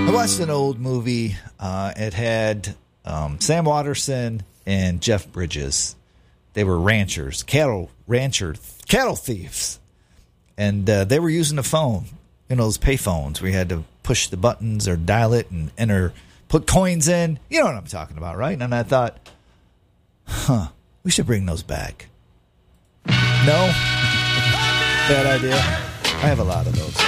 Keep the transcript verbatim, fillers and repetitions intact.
I watched an old movie. Uh, it had um, Sam Waterston and Jeff Bridges. They were ranchers, cattle rancher, cattle thieves, and uh, they were using the phone. You know, those pay phones where you had to push the buttons or dial it and enter, put coins in. You know what I'm talking about, right? And I thought, huh, we should bring those back. No, bad idea. I have a lot of those.